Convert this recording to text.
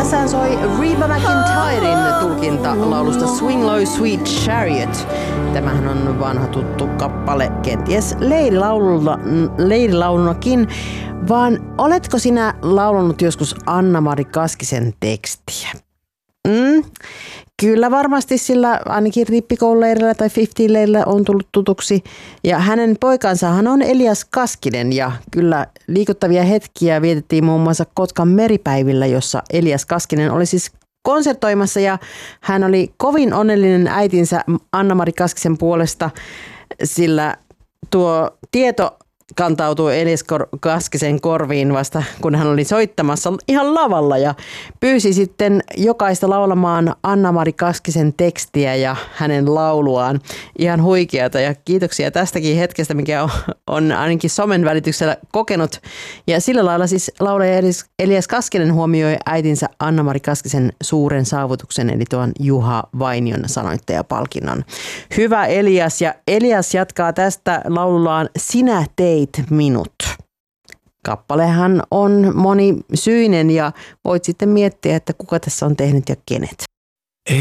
Tässähän soi Reba McEntiren tulkinta laulusta Swing Low Sweet Chariot. Tämähän on vanha tuttu kappale, kenties leirilaulunakin. Vaan oletko sinä laulunut joskus Anna-Mari Kaskisen tekstiä? Kyllä varmasti, sillä ainakin rippikoululeirillä tai 50-leirillä on tullut tutuksi. Ja hänen poikansahan on Elias Kaskinen ja kyllä liikuttavia hetkiä vietettiin muun muassa Kotkan meripäivillä, jossa Elias Kaskinen oli siis konsertoimassa ja hän oli kovin onnellinen äitinsä Anna-Mari Kaskisen puolesta, sillä tuo tieto kantautui Elias Kaskisen korviin vasta, kun hän oli soittamassa ihan lavalla ja pyysi sitten jokaista laulamaan Anna-Mari Kaskisen tekstiä ja hänen lauluaan. Ihan huikeata ja kiitoksia tästäkin hetkestä, mikä on ainakin somen välityksellä kokenut. Ja sillä lailla siis laulaja Elias Kaskinen huomioi äitinsä Anna-Mari Kaskisen suuren saavutuksen, eli tuon Juha Vainion sanoittajapalkinnon. Hyvä Elias, ja Elias jatkaa tästä laulullaan Sinä teit minut. Kappalehan on monisyinen ja voit sitten miettiä, että kuka tässä on tehnyt ja kenet.